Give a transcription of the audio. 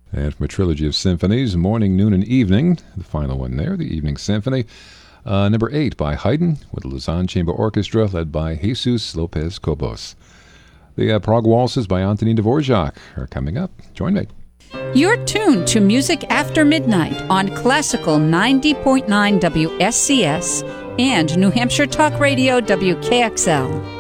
And from a trilogy of symphonies, Morning, Noon, and Evening, the final one there, the Evening Symphony. Number 8 by Haydn with the Lausanne Chamber Orchestra led by Jesus Lopez Cobos. The Prague Waltzes by Antonin Dvorak are coming up. Join me. You're tuned to Music After Midnight on Classical 90.9 WSCS and New Hampshire Talk Radio WKXL.